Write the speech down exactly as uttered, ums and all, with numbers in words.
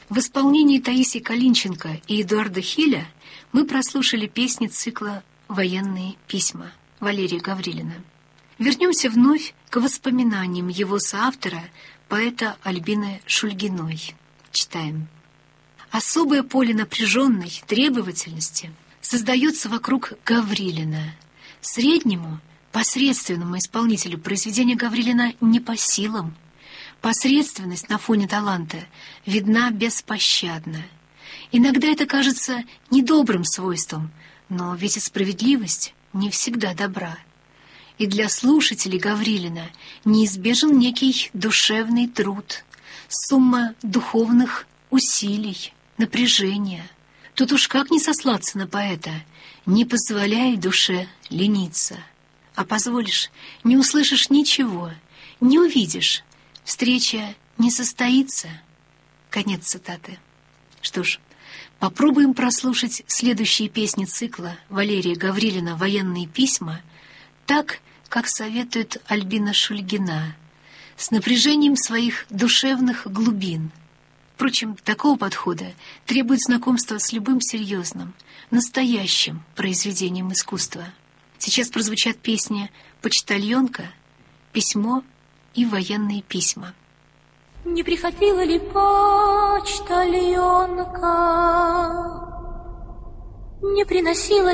В исполнении Таисии Калинченко и Эдуарда Хиля мы прослушали песни цикла «Военные письма» Валерия Гаврилина. Вернемся вновь к воспоминаниям его соавтора, поэта Альбины Шульгиной. Читаем. Особое поле напряженной требовательности создается вокруг Гаврилина. Среднему, посредственному исполнителю произведения Гаврилина не по силам. Посредственность на фоне таланта видна беспощадно. Иногда это кажется недобрым свойством, но ведь и справедливость не всегда добра. И для слушателей Гаврилина неизбежен некий душевный труд, сумма духовных усилий, напряжения. Тут уж как не сослаться на поэта, не позволяй душе лениться. А позволишь, не услышишь ничего, не увидишь, встреча не состоится. Конец цитаты. Что ж, попробуем прослушать следующие песни цикла Валерия Гаврилина «Военные письма» так, как советует Альбина Шульгина, с напряжением своих душевных глубин. Впрочем, такого подхода требует знакомства с любым серьезным, настоящим произведением искусства. Сейчас прозвучат песни «Почтальонка», «Письмо» и «Военные письма». Не приходила ли почтальонка, не приносила